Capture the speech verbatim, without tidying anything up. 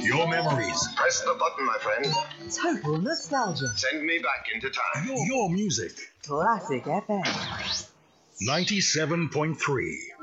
Your memories. Press the button, my friend. Total nostalgia. Send me back into time. Your, your music. Classic F M. ninety-seven point three.